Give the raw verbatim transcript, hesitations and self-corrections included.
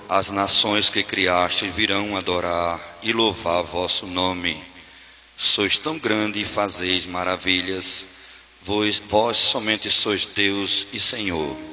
as nações que criaste virão adorar e louvar vosso nome. Sois tão grande e fazeis maravilhas, vós, vós somente sois Deus e Senhor.